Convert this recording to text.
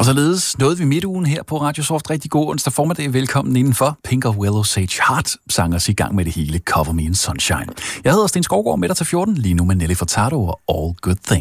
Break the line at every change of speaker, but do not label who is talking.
Og således nåede vi midtugen her på Radio Soft. Rigtig god onsdag formiddag. Velkommen indenfor. Pink og Willow Sage Heart sang os i gang med det hele. Cover Me in Sunshine. Jeg hedder Sten Skovgaard, med dig til 14. Lige nu med Nelly Furtado og All Good Things.